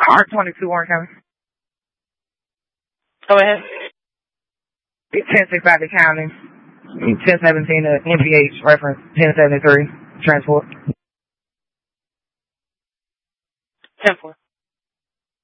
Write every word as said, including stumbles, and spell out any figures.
R twenty-two, Warren County. Go ahead. ten sixty-five County. ten seventeen uh, N P H reference ten seventy-three transport. ten four.